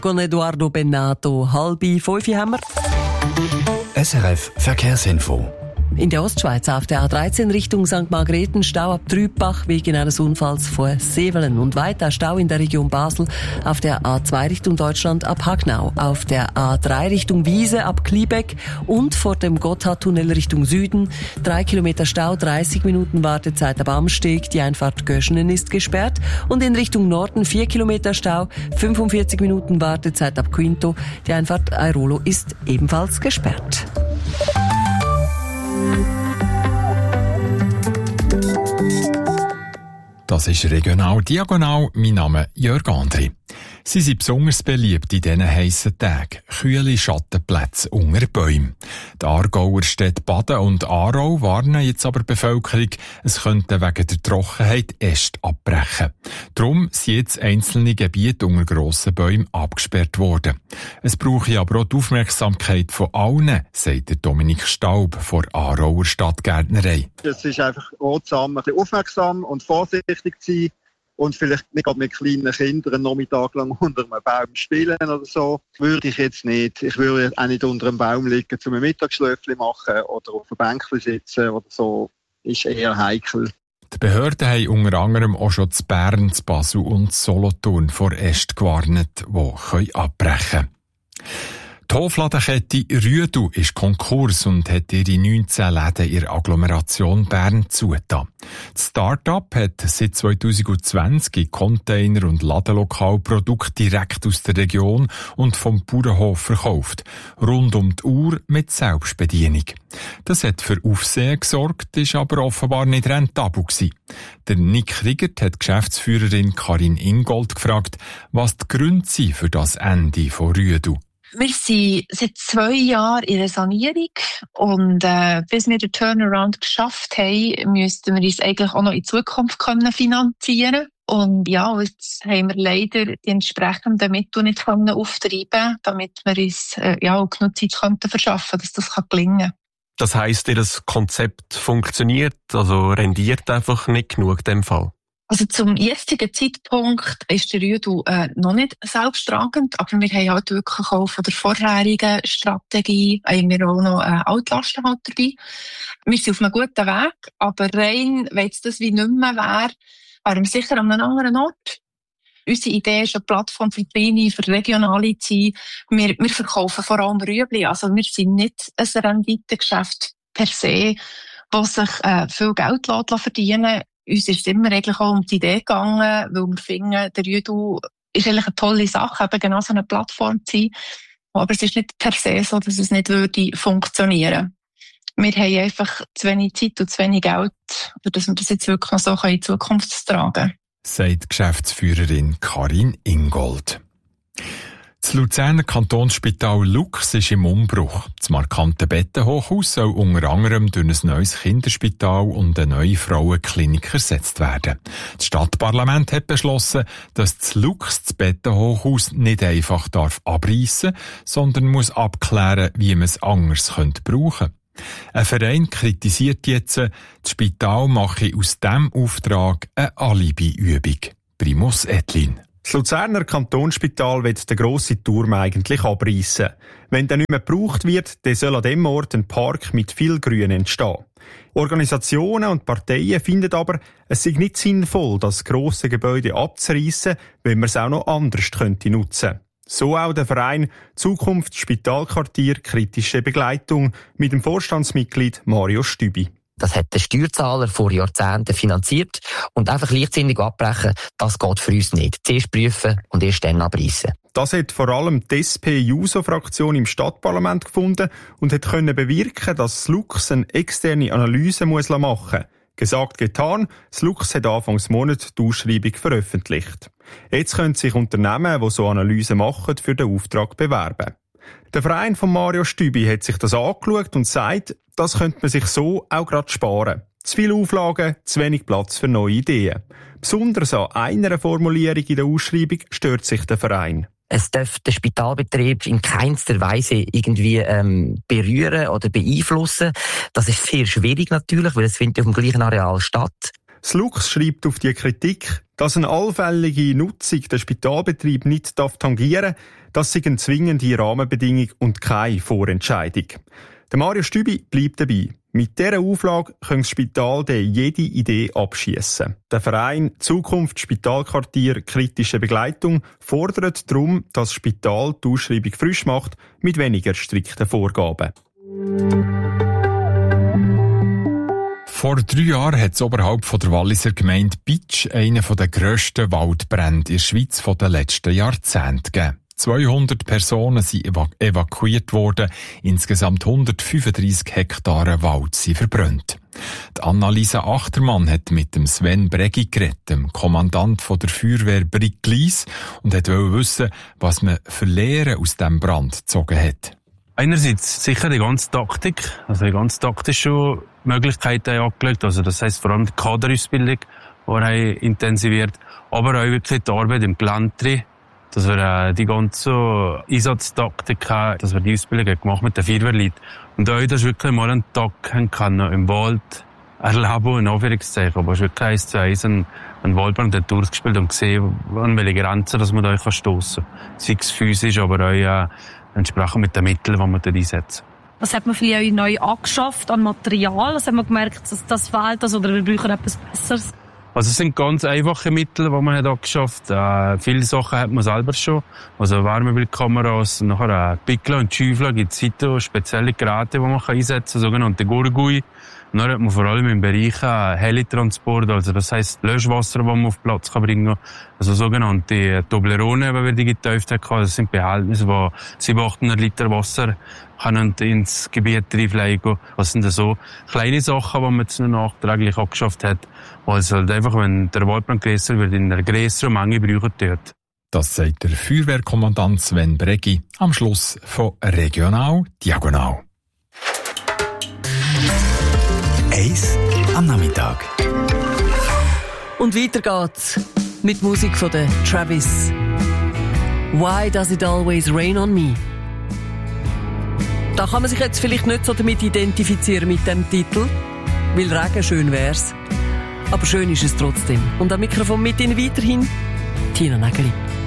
Con Eduardo Bennato. 4:30 haben wir. SRF Verkehrsinfo. In der Ostschweiz auf der A13 Richtung St. Margrethen Stau ab Trübach wegen eines Unfalls vor Sevelen und weiter Stau in der Region Basel auf der A2 Richtung Deutschland ab Hagnau, auf der A3 Richtung Wiese ab Kliebeck und vor dem Gotthardtunnel Richtung Süden 3 Kilometer Stau, 30 Minuten Wartezeit ab Amsteg, die Einfahrt Göschenen ist gesperrt und in Richtung Norden 4 Kilometer Stau, 45 Minuten Wartezeit ab Quinto, die Einfahrt Airolo ist ebenfalls gesperrt. Das ist regional diagonal. Mein Name ist Jörg Andri. Sie sind besonders beliebt in diesen heissen Tagen. Kühle Schattenplätze unter Bäumen. Die Aargauer Städte Baden und Aarau warnen jetzt aber die Bevölkerung, es könnte wegen der Trockenheit Äste abbrechen. Darum sind jetzt einzelne Gebiete unter grossen Bäumen abgesperrt worden. Es brauche aber auch die Aufmerksamkeit von allen, sagt der Dominik Staub von Aarauer Stadtgärtnerei. Es ist einfach ratsam, ein bisschen aufmerksam und vorsichtig zu sein. Und vielleicht nicht gerade mit kleinen Kindern einen Nachmittag lang unter einem Baum spielen oder so. Würde ich jetzt nicht. Ich würde auch nicht unter einem Baum liegen, zum Mittagsschläfchen machen oder auf einem Bänkchen sitzen oder so. Ist eher heikel. Die Behörden haben unter anderem auch schon zu Bern, zu Basel und zu Solothurn vor Ästen gewarnt, die abbrechen können. Die Hofladenkette Rüedu ist Konkurs und hat ihre 19 Läden in der Agglomeration Bern zugetan. Das Start-up hat seit 2020 Container- und Ladenlokalprodukte direkt aus der Region und vom Bauernhof verkauft. Rund um die Uhr mit Selbstbedienung. Das hat für Aufsehen gesorgt, ist aber offenbar nicht rentabel gewesen. Der Nick Riegert hat die Geschäftsführerin Karin Ingold gefragt, was die Gründe sind für das Ende von Rüedu. Wir sind seit 2 Jahren in der Sanierung und bis wir den Turnaround geschafft haben, müssten wir uns eigentlich auch noch in Zukunft finanzieren. Und ja, jetzt haben wir leider die entsprechenden Mittel nicht auftreiben, damit wir uns auch genug Zeit verschaffen können, dass das gelingen kann. Das heisst, Ihr Konzept funktioniert, also rendiert einfach nicht genug in dem Fall? Also zum jetzigen Zeitpunkt ist der Rüedu noch nicht selbsttragend, aber wir haben halt wirklich auch von der vorherigen Strategie haben wir auch noch Altlasten halt dabei. Wir sind auf einem guten Weg, aber rein, wenn es das wie nicht mehr wäre, wären wir sicher an einem anderen Ort. Unsere Idee ist eine Plattform für kleine, für regionale zu sein. Wir verkaufen vor allem Rüebli, also wir sind nicht ein Renditegeschäft per se, das sich viel Geld verdienen lässt. Uns ist immer eigentlich auch um die Idee gegangen, weil wir finden, der Rüedu ist eigentlich eine tolle Sache, eben genau so eine Plattform zu sein. Aber es ist nicht per se so, dass es nicht würde funktionieren. Wir haben einfach zu wenig Zeit und zu wenig Geld, dass wir das jetzt wirklich noch so in Zukunft tragen können. Sagt Geschäftsführerin Karin Ingold. Das Luzerner Kantonsspital Lux ist im Umbruch. Das markante Bettenhochhaus soll unter anderem durch ein neues Kinderspital und eine neue Frauenklinik ersetzt werden. Das Stadtparlament hat beschlossen, dass das Lux das Bettenhochhaus nicht einfach abreißen darf, sondern muss abklären, wie man es anders brauchen könnte. Ein Verein kritisiert jetzt, das Spital mache aus diesem Auftrag eine Alibi-Übung. Primus Etlin. Das Luzerner Kantonsspital will den grossen Turm eigentlich abreißen. Wenn der nicht mehr gebraucht wird, dann soll an dem Ort ein Park mit viel Grün entstehen. Organisationen und Parteien finden aber, es sei nicht sinnvoll, das grosse Gebäude abzureißen, wenn man es auch noch anders könnte nutzen. So auch der Verein Zukunft Spitalquartier Kritische Begleitung mit dem Vorstandsmitglied Mario Stübi. Das hat der Steuerzahler vor Jahrzehnten finanziert und einfach leichtsinnig abbrechen, das geht für uns nicht. Zuerst prüfen und erst dann abreißen. Das hat vor allem die SP-JUSO-Fraktion im Stadtparlament gefunden und hat können bewirken, dass das Lux eine externe Analyse machen muss. Gesagt, getan, das Lux hat Anfangs Monat die Ausschreibung veröffentlicht. Jetzt können sich Unternehmen, die so Analysen machen, für den Auftrag bewerben. Der Verein von Mario Stübi hat sich das angeschaut und sagt, das könnte man sich so auch gerade sparen. Zu viele Auflagen, zu wenig Platz für neue Ideen. Besonders an einer Formulierung in der Ausschreibung stört sich der Verein. Es darf den Spitalbetrieb in keinster Weise irgendwie berühren oder beeinflussen. Das ist sehr schwierig natürlich, weil es findet auf dem gleichen Areal statt. Das Lux schreibt auf die Kritik, dass eine allfällige Nutzung den Spitalbetrieb nicht tangieren darf, das sei eine zwingende Rahmenbedingung und keine Vorentscheidung. Der Mario Stübi bleibt dabei. Mit dieser Auflage kann das Spital jede Idee abschiessen. Der Verein Zukunft Spitalquartier kritische Begleitung fordert darum, dass das Spital die Ausschreibung frisch macht mit weniger strikten Vorgaben. Vor 3 Jahren hat es oberhalb von der Walliser Gemeinde Bitsch einen der grössten Waldbrände in der Schweiz der letzten Jahrzehnte gegeben. 200 Personen sind evakuiert worden, insgesamt 135 Hektare Wald sind verbrannt. Die Annalisa Achtermann hat mit dem Sven Bregi geredet, dem Kommandant von der Feuerwehr Bricklis, und wollte wissen, was man für Lehren aus diesem Brand gezogen hat. Einerseits sicher die ganze Taktik, also die ganz taktische Möglichkeiten angelegt, also das heisst vor allem die Kaderausbildung, die intensiviert, aber auch wirklich die Arbeit im Gelände, dass wir die ganze Einsatztaktik haben, dass wir die Ausbildung gemacht mit den Feuerwehrleuten. Und auch, dass wirklich mal einen Tag können im Wald erleben, in Anführungszeichen. Aber es ist wirklich 1 zu 1 einen Waldbrand durchgespielt und gesehen, an welche Grenzen dass man da stossen kann. Sei es physisch, aber auch entsprechend mit den Mitteln, die man da einsetzt. Was hat man vielleicht neu angeschafft an Material? Was haben wir gemerkt, dass das fehlt, oder wir brauchen etwas Besseres? Also es sind ganz einfache Mittel, die man angeschafft hat. Viele Sachen hat man selber schon. Also Wärmebildkameras, nachher Pickel und Schäufler, gibt es spezielle Geräte, die man einsetzen kann, sogenannte Gurgui. Und dann hat man vor allem im Bereich Helitransport, also das heisst Löschwasser, das man auf Platz bringen kann. Also sogenannte Toblerone, die wir die getauft haben. Das sind Behältnisse, wo 700-800 Liter Wasser können ins Gebiet reinfliegen. Das sind so kleine Sachen, die man jetzt noch nachträglich angeschafft hat. Also halt einfach, wenn der Waldbrand grösser wird, in einer grösseren Menge brauchen dort. Das sagt der Feuerwehrkommandant Sven Bregi am Schluss von Regional Diagonal. 1 am Nachmittag. Und weiter geht's mit Musik von der Travis. Why Does It Always Rain on Me? Da kann man sich jetzt vielleicht nicht so damit identifizieren mit dem Titel, weil Regen schön wär's. Aber schön ist es trotzdem. Und am Mikrofon mit Ihnen weiterhin Tina Nägeli.